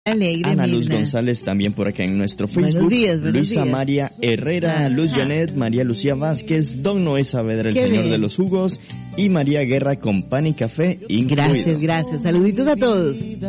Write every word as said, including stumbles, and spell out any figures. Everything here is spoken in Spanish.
Alegre, Ana Luz Mirna. González también por acá en nuestro Facebook. Buenos días, buenos Luisa días. María Herrera, Ajá. Luz Janet, María Lucía Vázquez, Don Noé Saavedra, el Qué señor bien. de los jugos, y María Guerra con pan y café incluido. Gracias, gracias. Saluditos a todos.